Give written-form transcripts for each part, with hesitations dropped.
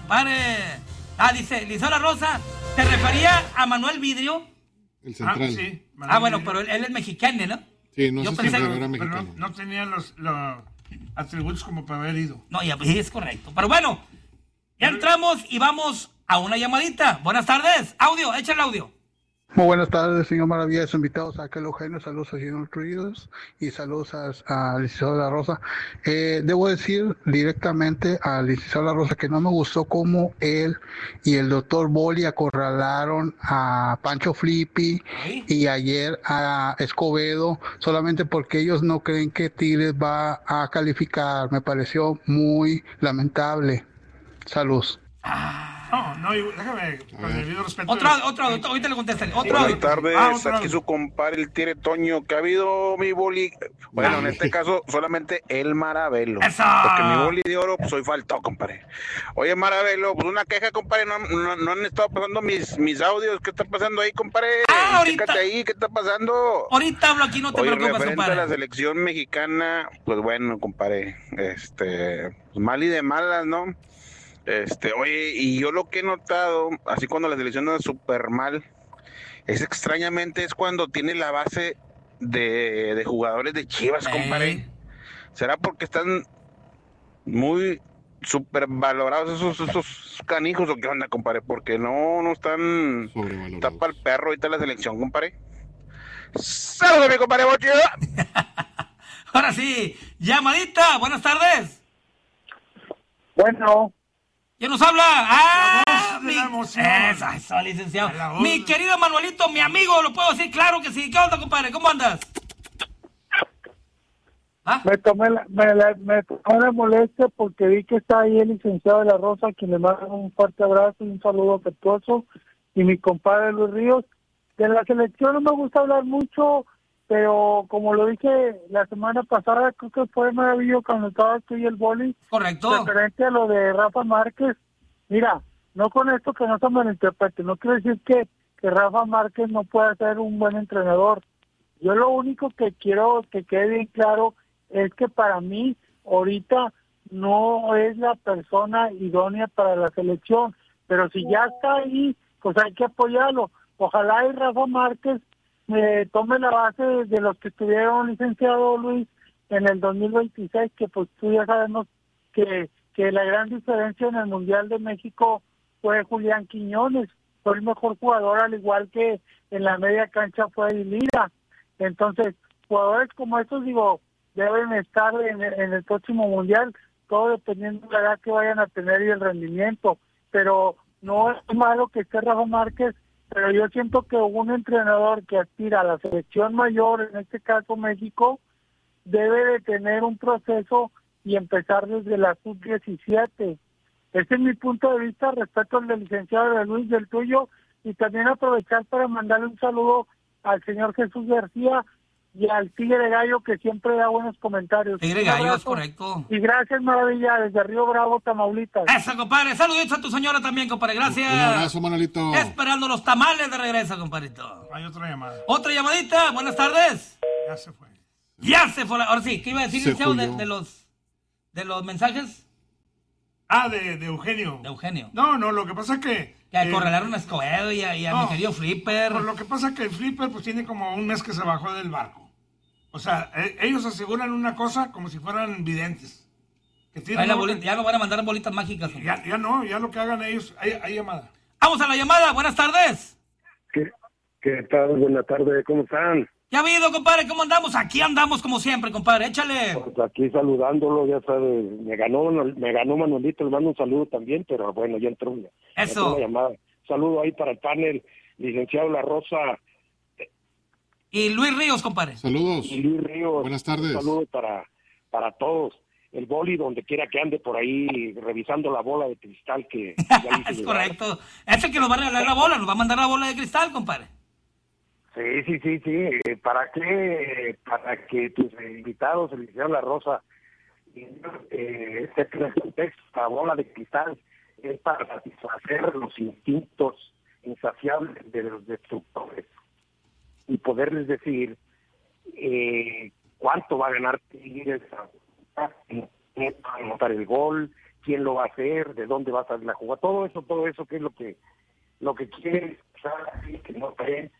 compadre. Dice Liceo La Rosa, ¿te refería a Manuel Vidrio? El central. Sí. Bueno, pero él es mexicano, ¿no? Sí, no Yo sé pensé si que- era mexicano. No tenía los atributos como para haber ido. No, ya es correcto. Pero bueno, ya entramos y vamos a una llamadita. Buenas tardes. Audio, echa el audio. Muy buenas tardes, señor Maravillas, invitados a aquel Eugenio, saludos a señor Ríos y saludos al licenciado de la Rosa. Debo decir directamente al licenciado de la Rosa que no me gustó cómo él y el doctor Boli acorralaron a Pancho Flippi y ayer a Escobedo solamente porque ellos no creen que Tigres va a calificar. Me pareció muy lamentable. Saludos. No, déjame, con el debido respeto. Otro, ahorita le contestan. Buenas tardes, aquí su compadre el Tigre Toño, que ha habido mi boli, bueno, en este caso solamente el Maravelo, porque mi boli de oro, pues hoy faltó, compadre. Oye, Maravelo, pues una queja, compadre, no han estado pasando mis audios, ¿qué está pasando ahí, compadre? Ahorita. Chécate ahí, ¿qué está pasando? Ahorita hablo aquí, no te preocupes, referente compadre. a la selección mexicana, pues bueno, compadre, pues mal y de malas, ¿no? Oye, y yo lo que he notado, así cuando la selección anda súper mal, extrañamente es cuando tiene la base de jugadores de Chivas, compadre. ¿Será porque están muy súper valorados esos canijos o qué onda, compadre? Porque no están... Tapa el perro ahorita la selección, compadre. ¡Saludos, mi compadre Bocho! Ahora sí, llamadita, buenas tardes. Bueno. ¿Quién nos habla? Eso, licenciado. Mi querido Manuelito, mi amigo, lo puedo decir, claro que sí. ¿Qué onda, compadre? ¿Cómo andas? Me tomé la molestia porque vi que está ahí el licenciado de la Rosa, quien le manda un fuerte abrazo y un saludo afectuoso, y mi compadre Luis Ríos. De la selección no me gusta hablar mucho, pero como lo dije la semana pasada, creo que fue maravilloso cuando estaba tú y el boli. Correcto. Referente a lo de Rafa Márquez, mira, no con esto que no se malinterprete, no quiero decir que Rafa Márquez no pueda ser un buen entrenador. Yo lo único que quiero que quede bien claro es que para mí ahorita no es la persona idónea para la selección, pero si ya está ahí, pues hay que apoyarlo. Ojalá y Rafa Márquez tome la base de los que estuvieron, licenciado Luis, en el 2026, que pues tú ya sabemos que la gran diferencia en el Mundial de México fue Julián Quiñones, fue el mejor jugador, al igual que en la media cancha fue Lira. Entonces, jugadores como estos, digo, deben estar en el próximo Mundial, todo dependiendo de la edad que vayan a tener y el rendimiento, pero no es malo que esté Rafa Márquez, pero yo siento que un entrenador que aspira a la selección mayor, en este caso México, debe de tener un proceso y empezar desde la sub-17. Ese es mi punto de vista respecto al del licenciado de Luis, del tuyo, y también aprovechar para mandarle un saludo al señor Jesús García y al Tigre Gallo, que siempre da buenos comentarios. Tigre Gallo, es correcto. Y gracias, Maravilla, desde Río Bravo, Tamaulipas. Eso, compadre. Saluditos a tu señora también, compadre. Gracias. Un abrazo, Manolito. Esperando los tamales de regreso, compadrito. Hay otra llamada. Otra llamadita. Buenas tardes. Ya se fue. Ya se fue. Ahora sí, ¿qué iba a decir, licenciado, de los mensajes? De Eugenio. De Eugenio. No, lo que pasa es que... Que acorralaron a Escobedo y a mi querido Flipper. Pues lo que pasa es que el Flipper pues tiene como un mes que se bajó del barco. O sea, ellos aseguran una cosa como si fueran videntes. Que ya no van a mandar bolitas mágicas. Ya no, ya lo que hagan ellos, hay llamada. Vamos a la llamada, buenas tardes. ¿Qué tal? Buenas tardes, ¿cómo están? ¿Qué ha habido, compadre? ¿Cómo andamos? Aquí andamos como siempre, compadre, échale. Pues aquí saludándolo, ya sabes, me ganó Manolito, le mando un saludo también, pero bueno, ya entró una llamada. Saludo ahí para el panel, licenciado La Rosa. Y Luis Ríos, compadre. Saludos. Y Luis Ríos. Buenas tardes. Un saludo para todos. El boli, donde quiera que ande por ahí, revisando la bola de cristal que... Es correcto. Ese que nos va a regalar la bola, nos va a mandar la bola de cristal, compadre. Sí. ¿Para qué? Para que tus invitados, el licenciado La Rosa, la bola de cristal es para satisfacer los instintos insaciables de los destructores y poderles decir cuánto va a ganar Tigres, anotar el gol, quién lo va a hacer, de dónde va a salir la jugada, todo eso que es lo que quieren, que no creen,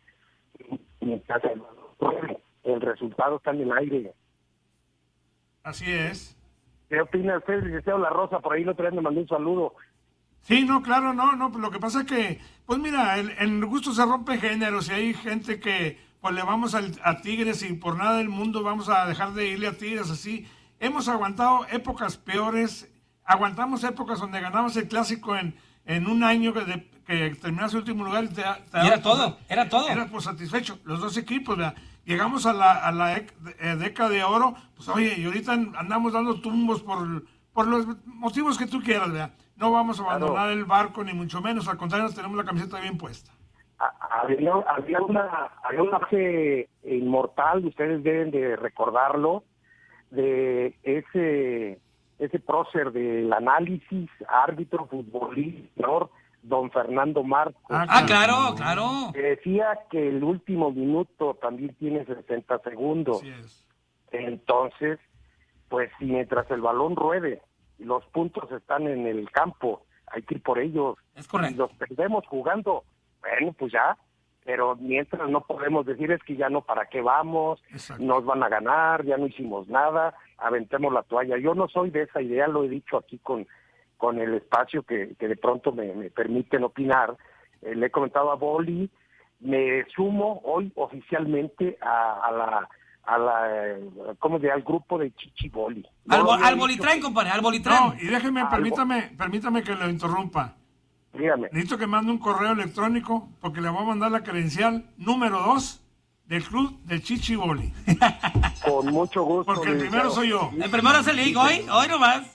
el resultado está en el aire. Así es. ¿Qué opina usted, licenciado La Rosa? Por ahí lo traen, me mandó un saludo. Sí, no, claro, no, pues lo que pasa es que, pues mira, el gusto se rompe géneros y hay gente que, pues le vamos a Tigres y por nada del mundo vamos a dejar de irle a Tigres así. Hemos aguantado épocas peores, aguantamos épocas donde ganamos el clásico en un año que terminase el último lugar y era todo. Era pues satisfecho, los dos equipos, ¿verdad? Llegamos a la década de oro, pues oye, y ahorita andamos dando tumbos por los motivos que tú quieras, ¿verdad? No vamos a abandonar el barco, ni mucho menos, al contrario, tenemos la camiseta bien puesta. Había una frase inmortal, ustedes deben de recordarlo, de ese prócer del análisis, árbitro, futbolista, don Fernando Marcos. Claro. Que decía que el último minuto también tiene 60 segundos. Así es. Entonces, pues si mientras el balón ruede y los puntos están en el campo, hay que ir por ellos. Es correcto. Si los perdemos jugando, bueno, pues ya, pero mientras no podemos decir es que ya no, ¿para qué vamos? Exacto. Nos van a ganar, ya no hicimos nada, aventemos la toalla. Yo no soy de esa idea, lo he dicho aquí con el espacio que de pronto me permiten opinar. Le he comentado a Boli, me sumo hoy oficialmente al grupo de Chichi Boli. Al Bolitrán, compadre, al Bolitrán. No, y déjeme, permítame que lo interrumpa. Dígame. Necesito que mande un correo electrónico porque le voy a mandar la credencial número 2 del club de Chichi Boli. Con mucho gusto. Porque el primero soy yo. El primero es el Liga, hoy nomás.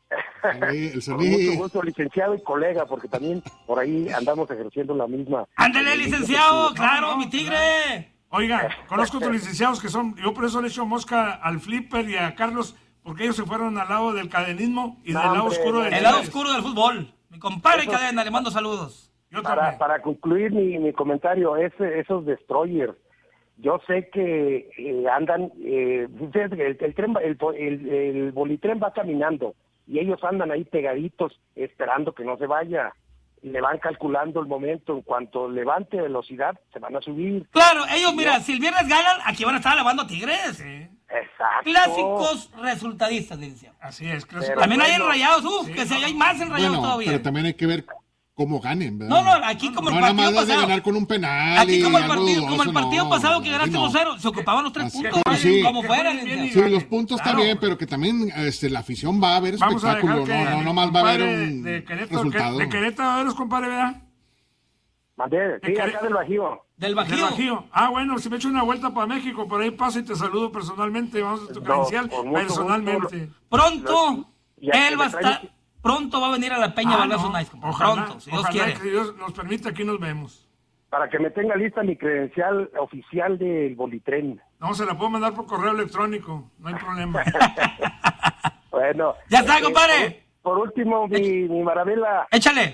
Con mucho gusto, licenciado y colega, porque también por ahí andamos ejerciendo la misma. ¡Ándale, licenciado! ¡Claro, mi tigre! Oiga, conozco otros licenciados que son, yo por eso le echo mosca al Flipper y a Carlos, porque ellos se fueron al lado del cadenismo y del lado oscuro del El lado oscuro del fútbol. Mi compadre Cadena, le mando saludos. Yo también. Para concluir mi comentario, esos destroyers, yo sé que andan, fíjate que el Bolitren va caminando y ellos andan ahí pegaditos esperando que no se vaya. Y le van calculando el momento, en cuanto levante velocidad, se van a subir. Claro, ellos, mira, si el viernes ganan, aquí van a estar alabando a Tigres. Sí. Exacto. Clásicos resultadistas, licenciado. Así es, clásico. También hay enrayados, sí, que hay más enrayados todavía. Pero también hay que ver cómo ganen, ¿verdad? No, aquí como el nada partido más de pasado. ganar con un penal. Aquí como el algo partido dudoso, pasado que ganaste no. 2-0, se ocupaban los 3 Así, puntos, pues, sí. como fuera. Sí, los puntos Claro. también, pero que también la afición va a ver Vamos a espectáculo, dejar que no más va a haber compadre un de Querétaro, resultado. de Querétaro eres, compadre, ¿verdad? Mandé, sí, acá del Bajío. Del Del Bajío. Bajío. Ah, bueno, si me echo una vuelta para México, por ahí paso y te saludo personalmente, vamos a tu credencial con mucho personalmente. gusto. Pronto, Ya, él va a estar, pronto va a venir a la Peña Balazos Nice, compadre. Ojalá, Pronto, si Dios ojalá quiere. que Dios nos permita, aquí nos vemos. Para que me tenga lista mi credencial oficial del Bolitren. No, se la puedo mandar por correo electrónico, no hay problema. Bueno. Ya está, compadre. Por último, mi Maravilla. Échale.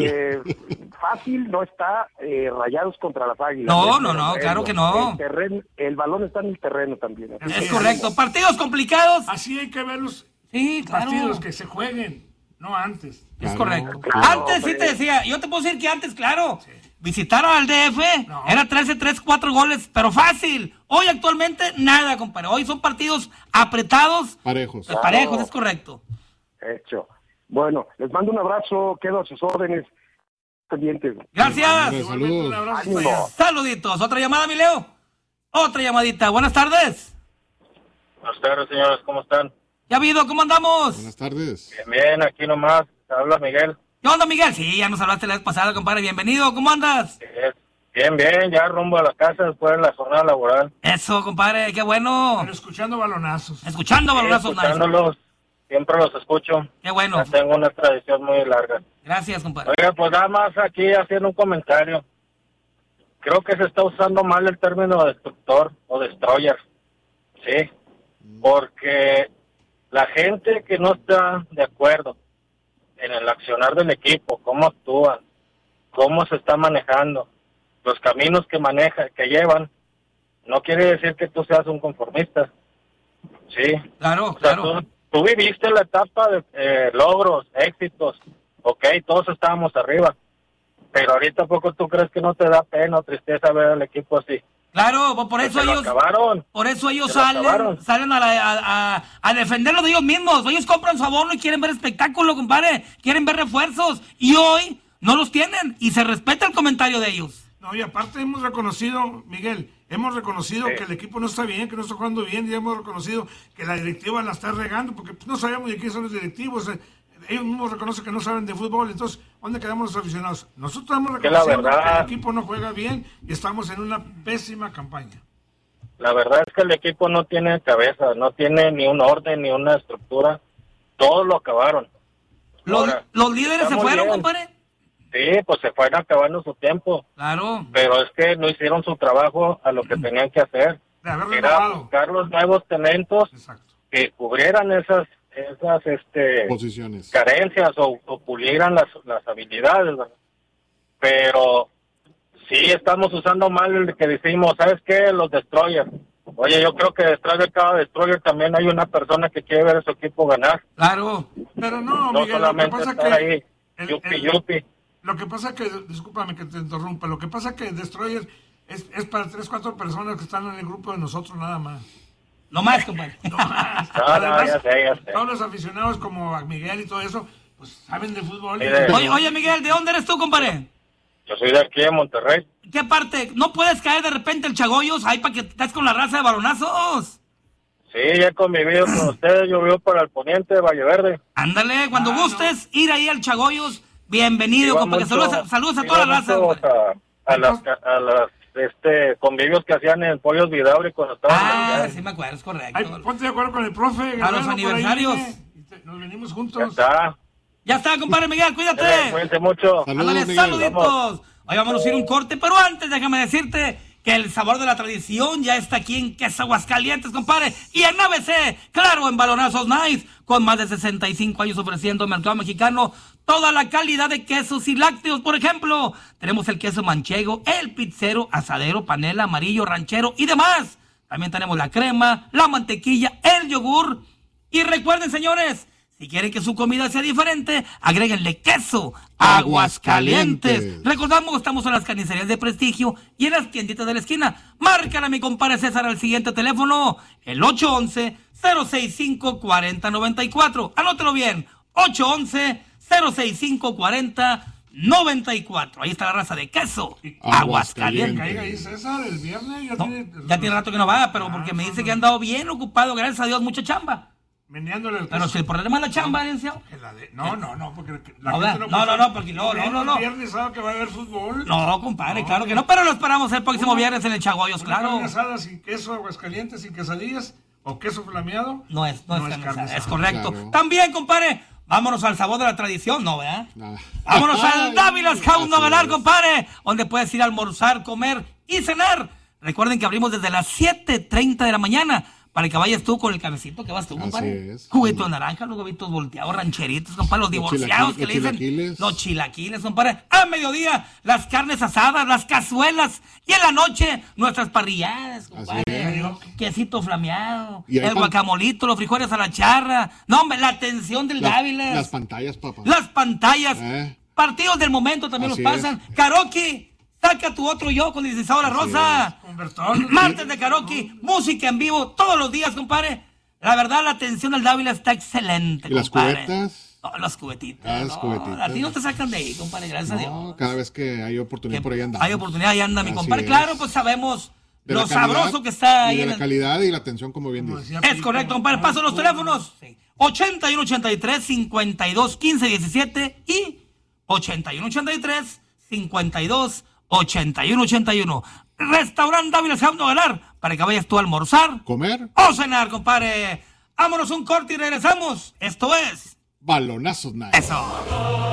Fácil no está Rayados contra las Águilas. No, claro que no. El balón está en el terreno también. Es correcto. Partidos complicados. Así hay que ver los Sí, claro. partidos que se jueguen, no antes. Es Claro, correcto. claro, Antes sí hombre. te decía, yo te puedo decir que antes, claro, visitaron al DF, No. era 13-3-4 goles, pero fácil. Hoy actualmente nada, compadre. Hoy son partidos apretados, Parejos. parejos, es correcto. Hecho. Bueno, les mando un abrazo, quedo a sus órdenes pendientes. Gracias. Igualmente, un abrazo Ánimo. para allá. Saluditos. Otra llamada, mi Leo. Otra llamadita. Buenas tardes. Buenas tardes, señores, ¿cómo están? ¿Ya ha habido? ¿Cómo andamos? Buenas tardes. Bien, aquí nomás, habla Miguel. ¿Qué onda, Miguel? Sí, ya nos hablaste la vez pasada, compadre. Bienvenido. ¿Cómo andas? Bien, ya rumbo a la casa después de la jornada laboral. Eso, compadre. Qué bueno. Pero escuchando balonazos. Escuchando balonazos nice. Escuchándolos, siempre los escucho. Qué bueno. Ya tengo una tradición muy larga. Gracias, compadre. Oiga, pues nada más aquí haciendo un comentario. Creo que se está usando mal el término destructor o destroyer. Sí, porque la gente que no está de acuerdo en el accionar del equipo, cómo actúan, cómo se está manejando, los caminos que llevan, no quiere decir que tú seas un conformista. Sí. Claro, O sea, claro. tú viviste la etapa de logros, éxitos, ok, todos estábamos arriba, pero ahorita ¿a poco tú crees que no te da pena o tristeza ver al equipo así? Claro, por eso ellos salen a defenderlo de ellos mismos. Ellos compran su abono y quieren ver espectáculo, compadre. Quieren ver refuerzos. Y hoy no los tienen. Y se respeta el comentario de ellos. No, y aparte hemos reconocido, Miguel, que el equipo no está bien, que no está jugando bien. Y hemos reconocido que la directiva la está regando, porque no sabemos de quién son los directivos. Ellos mismos reconocen que no saben de fútbol. Entonces, ¿dónde quedamos los aficionados? Nosotros hemos reconocido que el equipo no juega bien y estamos en una pésima campaña. La verdad es que el equipo no tiene cabeza, no tiene ni un orden, ni una estructura. Todos lo acabaron. ¿Los líderes se fueron, compadre? Sí, pues se fueron acabando su tiempo. Claro. Pero es que no hicieron su trabajo a lo que tenían que hacer. Era buscar los nuevos talentos. Exacto. Que cubrieran esas posiciones, carencias o pulieran las habilidades, ¿verdad? Pero sí estamos usando mal el que decimos, ¿sabes qué? Los Destroyers. Oye, yo creo que detrás de cada Destroyer también hay una persona que quiere ver a su equipo ganar. Claro. Pero no, no Miguel, solamente lo que pasa estar ahí, yupi. Lo que pasa que, discúlpame que te interrumpa, lo que pasa que Destroyer es para 3-4 personas que están en el grupo de nosotros nada más. No más, compadre. No más. Además, ya sé. Todos los aficionados como Miguel y todo eso, pues saben de fútbol. Oye, Miguel, ¿de dónde eres tú, compadre? Yo soy de aquí, de Monterrey. ¿Qué parte? ¿No puedes caer de repente el Chagoyos ahí para que estás con la raza de balonazos? Sí, ya he convivido con ustedes. Yo vivo para el poniente de Valle Verde. Ándale, cuando gustes ir ahí al Chagoyos, bienvenido, compadre. Saludos a toda la raza. A las convivios que hacían en Pollos Vidauri cuando estaban. Sí me acuerdo, es correcto. Ay, ponte de acuerdo con el profe. A los aniversarios. Nos venimos juntos. Ya está, compadre Miguel, cuídate. Cuídense mucho. Ándale, saluditos. Hoy vamos a ir a un corte, pero antes déjame decirte que el sabor de la tradición ya está aquí en Queso Aguascalientes, compadre. Y en ABC, claro, en Balonazos Nice, con más de 65 años ofreciendo al mercado mexicano toda la calidad de quesos y lácteos. Por ejemplo, tenemos el queso manchego, el pizzero, asadero, panela, amarillo, ranchero y demás. También tenemos la crema, la mantequilla, el yogur. Y recuerden, señores, si quieren que su comida sea diferente, agréguenle queso Aguascalientes. Recordamos, estamos en las carnicerías de prestigio y en las tienditas de la esquina. Márcala a mi compadre César al siguiente teléfono, el 811-065-4094. Anótelo bien, 811-065-4094. Ahí está la raza de queso Aguascalientes. Caiga ahí, César, el viernes. Ya tiene rato que no va, pero porque me dice que ha andado bien ocupado, gracias a Dios, mucha chamba. Meneándole el queso. Pero si el problema es la chamba, licenciado. No, porque la gente porque no. El viernes sabe que va a haber fútbol. No, compadre, claro que no, pero lo esperamos el próximo viernes en el Chagoyos, claro. Carne asada sin queso Aguascalientes, sin quesadillas o queso flameado. No es carne asada, es correcto. Claro. También, compadre, vámonos al sabor de la tradición, ¿no, verdad? Vámonos al Dávila's House No Ganar, compadre, donde puedes ir a almorzar, comer y cenar. Recuerden que abrimos desde las 7:30 de la mañana. Para que vayas tú con el cabecito que vas tú, compadre. Juguito de naranja, los huevitos volteados, rancheritos, compadre, los divorciados que le dicen. Los chilaquiles, compadre. A mediodía, las carnes asadas, las cazuelas. Y en la noche, nuestras parrilladas, compadre. Quesito flameado, el guacamolito, los frijoles a la charra. No, hombre, la atención del Dávila. Las pantallas, papá. Las pantallas. Partidos del momento también los pasan. Karaoke. Saca tu otro yo con el licenciado La Rosa. Martes de karaoke, música en vivo todos los días, compadre. La verdad, la atención del Dávila está excelente, ¿Y las compadre. cubetas? No, las cubetitas. A ti no te sacan de ahí, compadre, gracias a Dios. Cada vez que hay oportunidad por ahí anda. Hay oportunidad, ahí anda mi compadre. Claro, pues sabemos lo sabroso que está ahí. Y de la calidad y la atención, como bien dice. Es correcto, compadre. Paso los teléfonos. 8183-5215-17 y 8183-5281-81. Restaurante Dávila's House No Ganar, para que vayas tú a almorzar, comer o cenar, compadre. Vámonos un corte y regresamos. Esto es Balonazos Night. Eso.